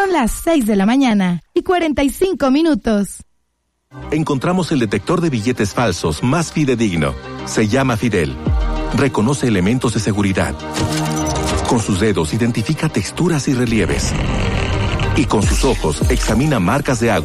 Son las 6:45 a.m. Encontramos el detector de billetes falsos más fidedigno. Se llama Fidel. Reconoce elementos de seguridad. Con sus dedos identifica texturas y relieves. Y con sus ojos examina marcas de agua